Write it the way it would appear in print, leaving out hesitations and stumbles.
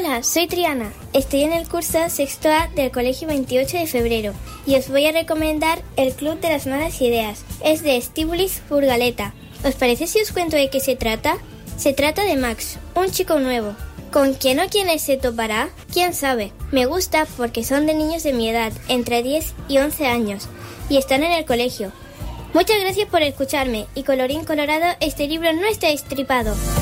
Hola, soy Triana. Estoy en el curso sexto A del Colegio 28 de Febrero y os voy a recomendar El Club de las Malas Ideas. Es de Stibulis Burgaleta. ¿Os parece si os cuento de qué se trata? Se trata de Max, un chico nuevo. ¿Con quién o quiénes se topará? ¿Quién sabe? Me gusta porque son de niños de mi edad, entre 10 y 11 años, y están en el colegio. Muchas gracias por escucharme y colorín colorado, este libro no está estripado.